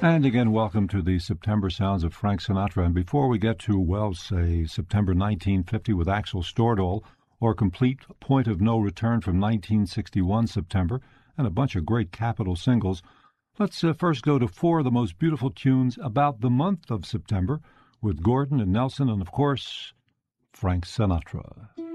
And again, welcome to the September Sounds of Frank Sinatra. And before we get to, well, say, September 1950 with Axel Stordahl, or Complete Point of No Return from 1961 September, and a bunch of great Capitol singles, let's first go to four of the most beautiful tunes about the month of September with Gordon and Nelson and, of course, Frank Sinatra.